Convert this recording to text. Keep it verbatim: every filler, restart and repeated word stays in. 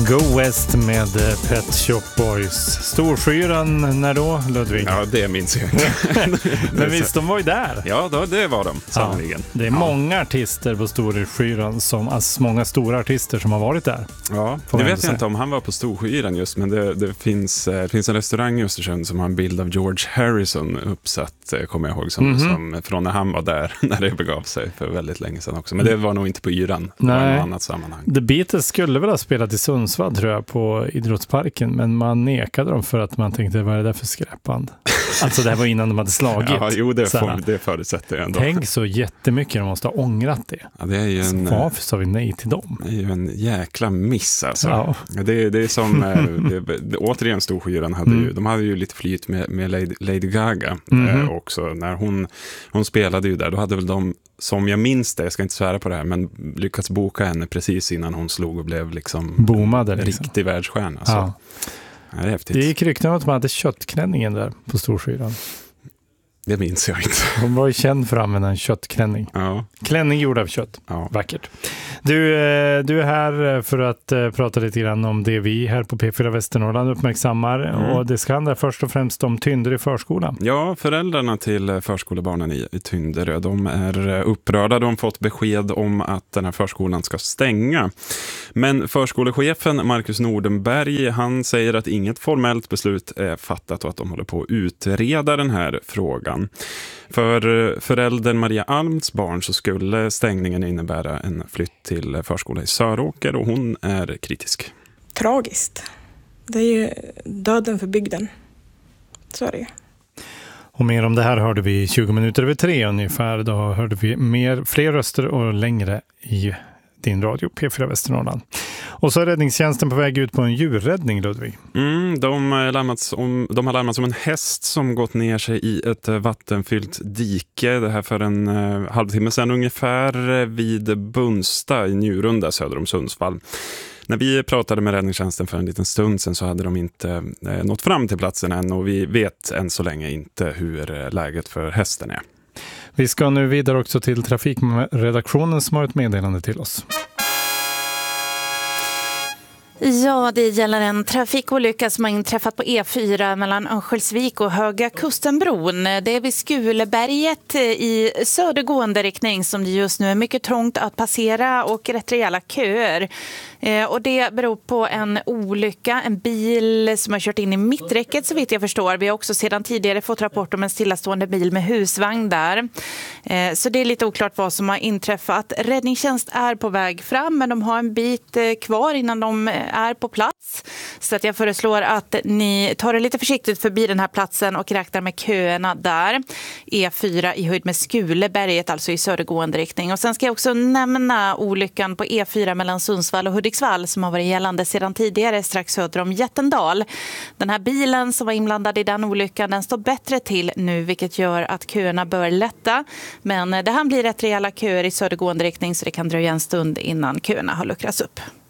Go West med Pet Shop Boys. Storskyran, när då, Ludvig? Ja, det minns jag inte. Men visst, de var ju där. Ja, då, det var de, sannoliken. Ja, det är ja. många artister på Storskyran, som, alltså många stora artister som har varit där. Ja, det vet jag inte om han var på Storskyran just, men det, det, finns, det finns en restaurang i Östersund som har en bild av George Harrison uppsatt, kommer jag ihåg, som, mm-hmm. som från när han var där, när det begav sig för väldigt länge sedan också. Men det var nog inte på Yran, det Nej. var i något annat sammanhang. The Beatles skulle väl ha spelat i Sundsvall, tror jag, på Idrottsparken, men man nekade dem för att man tänkte, vad är det där för skräpband? Alltså det här var innan de hade slagit. Ja, jo, det, får, det förutsätter jag ändå. Tänk så jättemycket de måste ha ångrat det. Ja, det är ju en, varför sa vi nej till dem? Det är ju en jäkla miss alltså. Ja. Det, det är som, det, det, återigen Storskyran hade mm. ju, de hade ju lite flyt med, med Lady, Lady Gaga mm. eh, också. När hon, hon spelade ju där, då hade väl de, som jag minns det, jag ska inte svära på det här, men lyckats boka henne precis innan hon slog och blev liksom boomade, en liksom. Riktig världsstjärna. Så. Ja. Ja, det är häftigt. Det gick rykten om att man hade köttklänningen där på Storskyran. Det minns jag inte. Hon var ju känd för att använda en köttklänning. Ja. Klänning gjord av kött. Ja. Vackert. Du, du är här för att prata lite grann om det vi här på P fyra Västernorrland uppmärksammar. Mm. Och det ska handla först och främst om Tynderö förskola. Ja, föräldrarna till förskolebarnen i, i Tynderö, de är upprörda. De har fått besked om att den här förskolan ska stänga. Men förskolechefen Marcus Nordenberg, han säger att inget formellt beslut är fattat och att de håller på att utreda den här frågan. För föräldern Maria Alms barn så skulle stängningen innebära en flytt till förskola i Söråker, och hon är kritisk. Tragiskt. Det är ju döden för bygden. Så är det ju. Och mer om det här hörde vi tjugo minuter över tre ungefär. Då hörde vi mer, fler röster och längre i din radio P fyra Västernorrland. Och så är räddningstjänsten på väg ut på en djurräddning, Ludvig. Mm, de, larmats om, de har larmats om en häst som gått ner sig i ett vattenfyllt dike. Det här för en eh, halvtimme sedan ungefär vid Bunsta i Njurunda söder om Sundsvall. När vi pratade med räddningstjänsten för en liten stund sedan så hade de inte eh, nått fram till platsen än, och vi vet än så länge inte hur läget för hästen är. Vi ska nu vidare också till trafikredaktionen som har ett meddelande till oss. Ja, det gäller en trafikolycka som har inträffat på E fyra mellan Örnsköldsvik och Höga Kustenbron. Det är vid Skuleberget i södergående riktning som det just nu är mycket trångt att passera och rätt rejäla köer. Och det beror på en olycka, en bil som har kört in i mitträcket så vitt jag förstår. Vi har också sedan tidigare fått rapport om en stillastående bil med husvagn där. Så det är lite oklart vad som har inträffat. Räddningstjänst är på väg fram, men de har en bit kvar innan de är på plats. Så att jag föreslår att ni tar det lite försiktigt förbi den här platsen och räknar med köerna där. E fyra i höjd med Skuleberget, alltså i södergående riktning. Och sen ska jag också nämna olyckan på E fyra mellan Sundsvall och Hudiksvall som har varit gällande sedan tidigare strax söder om Jättendal. Den här bilen som var inblandad i den olyckan, den står bättre till nu, vilket gör att köerna bör lätta. Men det här blir rätt rejäla köer i södergående riktning så det kan dröja en stund innan köerna har luckrats upp.